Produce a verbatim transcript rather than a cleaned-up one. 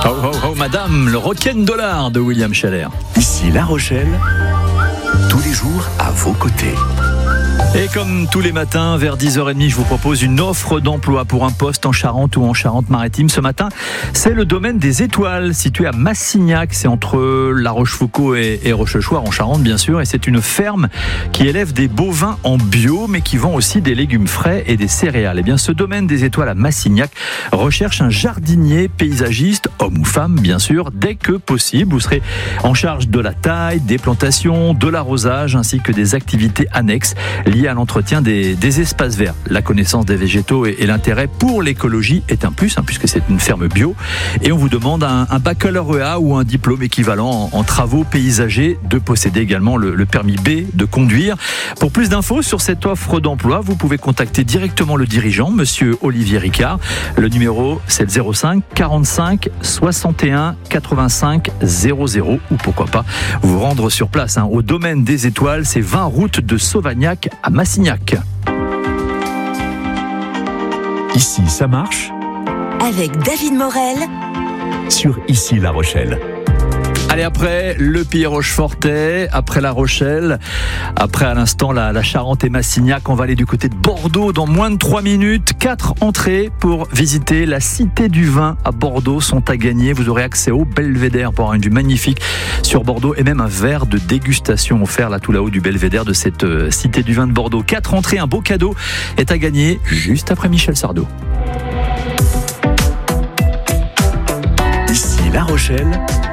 Oh, oh, oh, madame, le rock'n'dollar de William Scheller. Ici La Rochelle, tous les jours à vos côtés. Et comme tous les matins, vers dix heures trente, je vous propose une offre d'emploi pour un poste en Charente ou en Charente-Maritime. Ce matin, c'est le domaine des étoiles, situé à Massignac. C'est entre La Rochefoucauld et, et Rochechouart, en Charente, bien sûr. Et c'est une ferme qui élève des bovins en bio, mais qui vend aussi des légumes frais et des céréales. Et bien, ce domaine des étoiles à Massignac recherche un jardinier paysagiste, homme ou femme, bien sûr, dès que possible. Vous serez en charge de la taille, des plantations, de l'arrosage, ainsi que des activités annexes liées à l'entretien des, des espaces verts. La connaissance des végétaux et, et l'intérêt pour l'écologie est un plus, hein, puisque c'est une ferme bio. Et on vous demande un, un baccalauréat ou un diplôme équivalent en, en travaux paysagers, de posséder également le, le permis B de conduire. Pour plus d'infos sur cette offre d'emploi, vous pouvez contacter directement le dirigeant, monsieur Olivier Ricard. Le numéro, c'est le zéro cinq quarante-cinq soixante et un quatre-vingt-cinq zéro zéro, ou pourquoi pas vous rendre sur place, hein, au domaine des étoiles. C'est vingt route de Sauvagnac à Massignac. Ici, ça marche avec David Morel sur Ici La Rochelle. Allez, après le Pays Rochefortais, après La Rochelle, après à l'instant la, la Charente et Massignac, on va aller du côté de Bordeaux dans moins de trois minutes. Quatre entrées pour visiter la Cité du Vin à Bordeaux sont à gagner. Vous aurez accès au Belvédère pour avoir une vue magnifique sur Bordeaux et même un verre de dégustation offert là tout là-haut du Belvédère de cette euh, Cité du Vin de Bordeaux. Quatre entrées, un beau cadeau est à gagner juste après Michel Sardou. Ici La Rochelle,